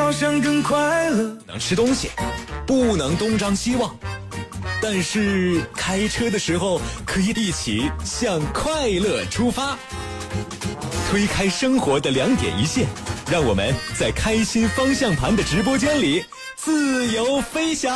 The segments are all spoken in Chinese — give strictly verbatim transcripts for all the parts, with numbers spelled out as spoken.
好像更快乐。 能吃东西，不能东张西望，但是开车的时候可以一起向快乐出发。推开生活的两点一线，让我们在开心方向盘的直播间里自由飞翔。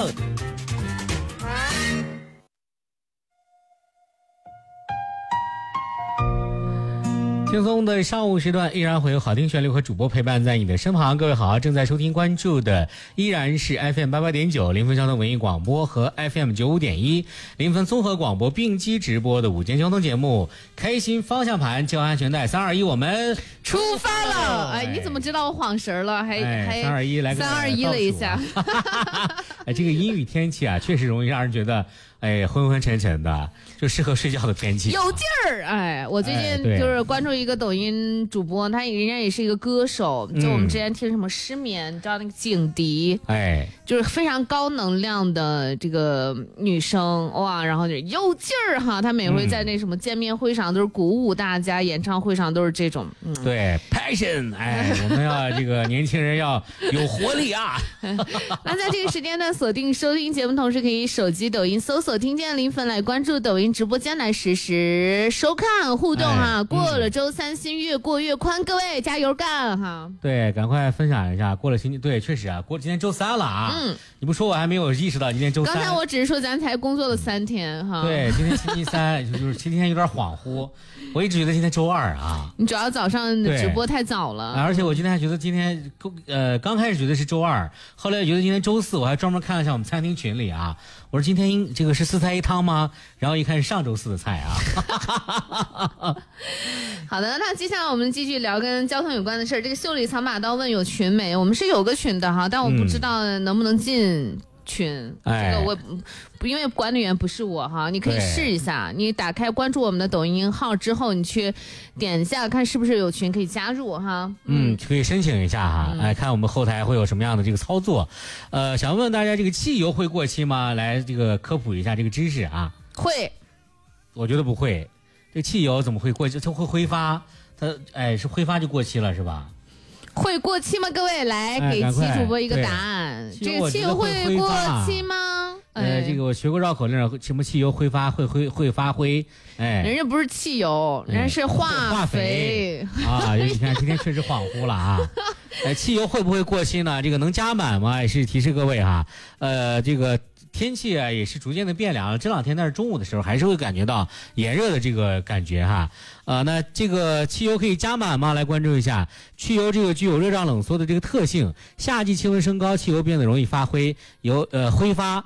轻松的上午时段，依然会有好听旋律和主播陪伴在你的身旁。各位好，正在收听关注的依然是 F M 八八点九临汾交通文艺广播和 F M 九五点一临汾综合广播并机直播的午间交通节目《开心方向盘》，系好安全带，三二一，我们出发了！哎，你怎么知道我晃神了？还、 哎、 还三二一来个三二一了一下。 哎，这个阴雨天气啊，确实容易让人觉得哎昏昏沉沉的，就适合睡觉的天气。 有劲儿！哎，我最近就是关注一个抖音主播，他人家也是一个歌手，就我们之前听什么失眠，你知道那个景迪， 哎， 就是非常高能量的这个女生哇，然后就有劲儿哈。她每回在那什么见面会上都是鼓舞大家，演唱会上都是这种，嗯， 对 ，passion， 哎，我们要这个年轻人要有活力啊。 那在这个时间呢，锁定收听节目，同时可以手机抖音搜索听见临汾来关注抖音直播间来实时收看互动哈。哎、过了周三心越过越宽，各位加油干哈！ 对，赶快分享一下。过了星期，对，确实啊，过今天周三了啊。嗯，你不说我还没有意识到今天周三。 刚才我只是说咱才工作了三天哈。 对，今天星期三，就是今天有点恍惚。我一直觉得今天周二啊。 你主要早上直播太早了， 而且我今天还觉得今天呃刚开始觉得是周二，后来觉得今天周四，我还专门看了一下我们餐厅群里啊。我说今天这个是四菜一汤吗？然后一看是上周四的菜啊。 好的，那接下来我们继续聊跟交通有关的事儿。这个秀里藏把刀问有群没？我们是有个群的哈，但我不知道能不能进群。嗯、这个我不因为管理员不是我哈，你可以试一下。你打开关注我们的抖音号之后，你去点一下看是不是有群可以加入哈。 嗯，可以申请一下哈，来、嗯、看我们后台会有什么样的这个操作。呃，想问大家，这个汽油会过期吗？来这个科普一下这个知识啊。 会， 我觉得不会。这汽油怎么会过期？它会挥发，它哎是挥发就过期了是吧？ 会过期吗？各位来给七主播一个答案。这个汽油会过期吗？ 呃，这个我学过绕口令，什么汽油挥发会挥会发灰，哎， 人家不是汽油，人家是化化肥啊！你看今天确实恍惚了啊！哎，汽油会不会过期呢？这个能加满吗？也是提示各位哈，呃，这个。天气啊也是逐渐的变凉了，这两天但是中午的时候还是会感觉到炎热的这个感觉哈，呃，那这个汽油可以加满吗？来关注一下，汽油这个具有热胀冷缩的这个特性，夏季气温升高，汽油变得容易发灰，油呃挥发。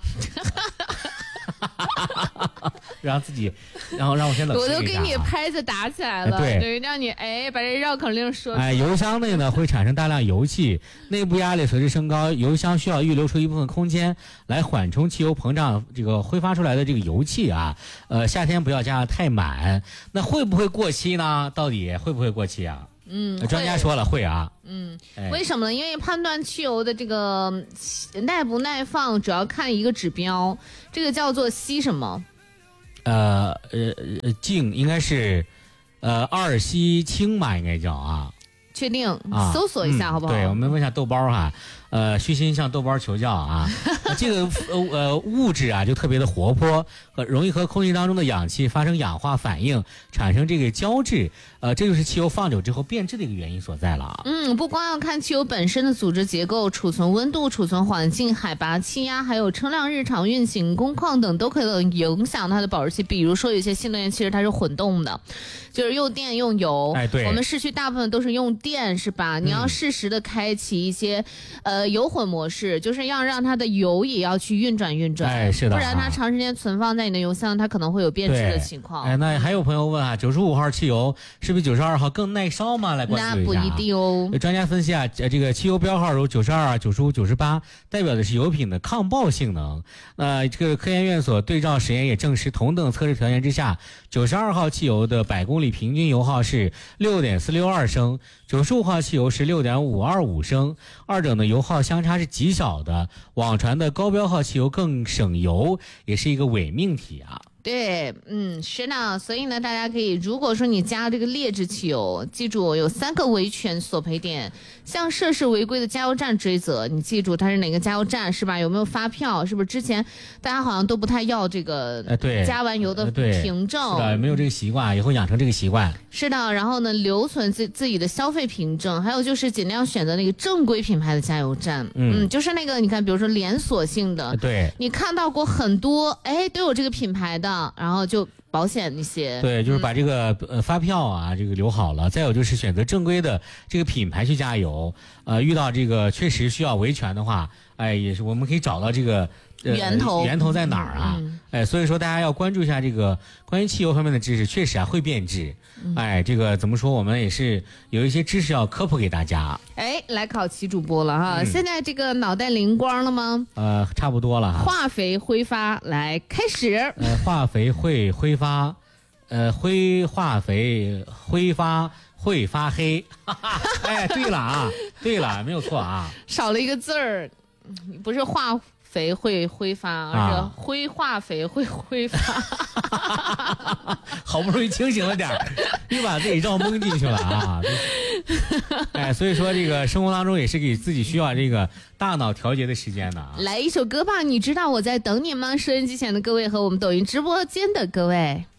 让自己，然后让我先冷静一下、啊。 我都给你拍子打起来了， 对， 对，让你哎把这绕口令说出来。 哎，油箱内呢会产生大量油气，内部压力随之升高，油箱需要预留出一部分空间来缓冲汽油膨胀这个挥发出来的这个油气啊。呃，夏天不要加太满。那会不会过期呢？到底会不会过期啊？ 嗯， 专家说了会啊。 嗯，为什么呢？因为判断汽油的这个耐不耐放，主要看一个指标，这个叫做稀什么？ 呃呃净应该是呃二稀氢嘛，应该叫啊。 确定、啊、搜索一下、嗯、好不好？ 对，我们问一下豆包哈，呃，虚心向豆包求教啊。这个呃物质啊就特别的活泼，呃，容易和空气当中的氧气发生氧化反应，产生这个胶质，呃，这就是汽油放久之后变质的一个原因所在了。 嗯，不光要看汽油本身的组织结构、储存温度、储存环境、海拔、气压，还有车辆日常运行、工况等，都可能影响它的保质期。比如说，有些新能源其实它是混动的，就是用电用油。 哎，对， 我们市区大部分都是用电，是吧？你要适时的开启一些、嗯、呃油混模式，就是要让它的油也要去运转运转， 哎，是的， 不然它长时间存放在你的油箱，它可能会有变质的情况。 哎，那还有朋友问啊，九十五号汽油是比九十二号更耐烧吗？来关注一下、啊。 那不一定哦。 专家分析啊，这个汽油标号有九十二、九十五、九十八，代表的是油品的抗爆性能。那、呃、这个科研院所对照实验也证实，同等测试条件之下，九十二号汽油的百公里平均油耗是六点四六二升，九十五号汽油是六点五二五升，二者的油耗相差是极小的。网传的高标号汽油更省油，也是一个伪命题啊。 对，嗯，是的，所以呢，大家可以，如果说你加这个劣质汽油，记住有三个维权索赔点，像涉事违规的加油站追责，你记住它是哪个加油站是吧？有没有发票？是不是之前大家好像都不太要这个呃对加完油的凭证？ 呃、是的，没有这个习惯，以后养成这个习惯。 是的，然后呢，留存自自己的消费凭证，还有就是尽量选择那个正规品牌的加油站，嗯，嗯就是那个你看，比如说连锁性的， 对， 你看到过很多，哎，都有这个品牌的。然后就保险一些， 对，就是把这个、嗯、呃发票啊这个留好了，再有就是选择正规的这个品牌去加油，呃，遇到这个确实需要维权的话，哎，也是我们可以找到这个、 呃、源头源头在哪儿啊？嗯、哎，所以说大家要关注一下这个关于汽油方面的知识，确实啊会变质，嗯、哎，这个怎么说，我们也是有一些知识要科普给大家。 哎，来考起主播了哈，嗯、现在这个脑袋灵光了吗？ 呃，差不多了哈。 化肥挥发，来开始。 呃，化肥会挥发，呃，挥化肥挥发会发黑。哎，对了啊，对了，没有错啊。 少了一个字儿，不是化肥会挥发，而是挥化肥会挥发。 好不容易清醒了点儿，又把自己绕蒙进去了啊！哎，所以说这个生活当中也是给自己需要这个大脑调节的时间的啊。 来一首歌吧，你知道我在等你吗？收音机前的各位和我们抖音直播间的各位。